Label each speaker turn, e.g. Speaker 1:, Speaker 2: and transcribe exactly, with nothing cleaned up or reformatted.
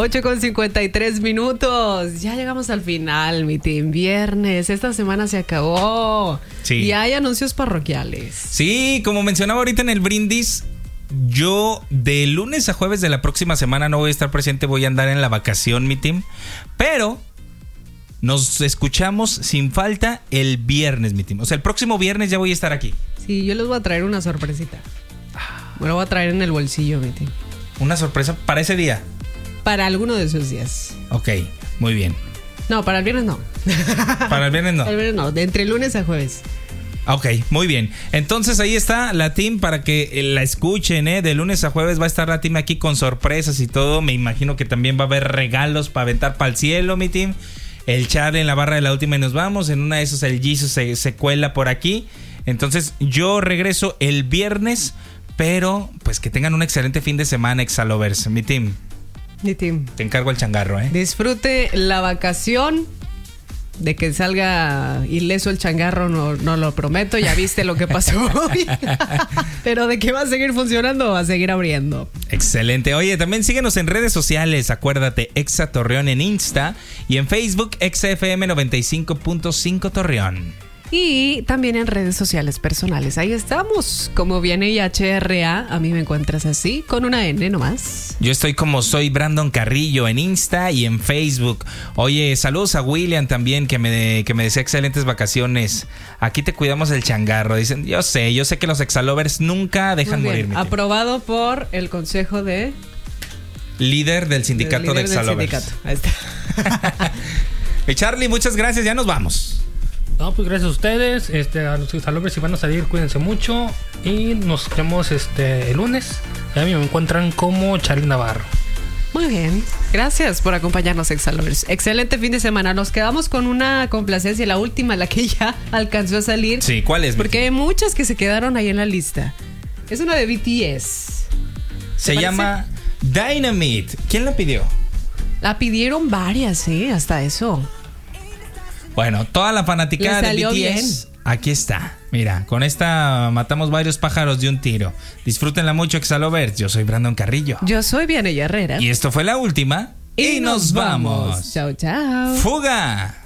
Speaker 1: ocho con cincuenta y tres minutos. Ya llegamos al final, mi team. Viernes. Esta semana se acabó.
Speaker 2: Sí.
Speaker 1: Y hay anuncios parroquiales.
Speaker 2: Sí, como mencionaba ahorita en el brindis, yo de lunes a jueves de la próxima semana no voy a estar presente. Voy a andar en la vacación, mi team. Pero nos escuchamos sin falta el viernes, mi team. O sea, el próximo viernes ya voy a estar aquí.
Speaker 1: Sí, yo les voy a traer una sorpresita. Me lo voy a traer en el bolsillo, mi team.
Speaker 2: Una sorpresa para ese día.
Speaker 1: Para alguno de esos días.
Speaker 2: Ok, muy bien.
Speaker 1: No, para el viernes no.
Speaker 2: Para el viernes no.
Speaker 1: Para el viernes no, de entre lunes a jueves.
Speaker 2: Ok, muy bien. Entonces ahí está la team para que la escuchen, ¿eh? De lunes a jueves va a estar la team aquí con sorpresas y todo. Me imagino que también va a haber regalos para aventar para el cielo, mi team. El chat en la barra de la última y nos vamos. En una de esas el Jesus se, se cuela por aquí. Entonces yo regreso el viernes, pero pues que tengan un excelente fin de semana, Exalovers. Mi team.
Speaker 1: Mi team.
Speaker 2: Te encargo el changarro, ¿eh?
Speaker 1: Disfrute la vacación. De que salga ileso el changarro, no, no lo prometo. Ya viste lo que pasó hoy. Pero de que va a seguir funcionando, va a seguir abriendo.
Speaker 2: Excelente. Oye, también síguenos en redes sociales. Acuérdate, Exa Torreón en Insta y en Facebook, Exa F M noventa y cinco punto cinco Torreón.
Speaker 1: Y también en redes sociales personales. Ahí estamos. Como viene y H R A, a mí me encuentras así, con una N nomás.
Speaker 2: Yo estoy como soy Brandon Carrillo en Insta y en Facebook. Oye, saludos a William también, que me, que me desea excelentes vacaciones. Aquí te cuidamos el changarro. Dicen, yo sé, yo sé que los exalovers nunca dejan morir.
Speaker 1: Aprobado por el consejo de...
Speaker 2: Líder del sindicato
Speaker 1: líder
Speaker 2: de exalovers.
Speaker 1: Del sindicato. Ahí está.
Speaker 2: Y Charlie, muchas gracias, ya nos vamos.
Speaker 3: No, pues gracias a ustedes, este, a los exalovers si van a salir, cuídense mucho y nos vemos este el lunes. Y a mí me encuentran como Charlie Navarro.
Speaker 1: Muy bien, gracias por acompañarnos, Exalovers. Excelente fin de semana. Nos quedamos con una complacencia, la última, la que ya alcanzó a salir.
Speaker 2: Sí, ¿cuál es?
Speaker 1: Porque hay muchas que se quedaron ahí en la lista. Es una de B T S.
Speaker 2: Se llama Dynamite. ¿Quién la pidió?
Speaker 1: La pidieron varias, sí, hasta eso.
Speaker 2: Bueno, toda la fanaticada de B T S, bien. Aquí está. Mira, con esta matamos varios pájaros de un tiro. Disfrútenla mucho, Exalovers. Yo soy Brandon Carrillo.
Speaker 1: Yo soy Vianey Herrera.
Speaker 2: Y esto fue la última. Y, y nos, nos vamos.
Speaker 1: vamos. Chao, chao.
Speaker 2: ¡Fuga!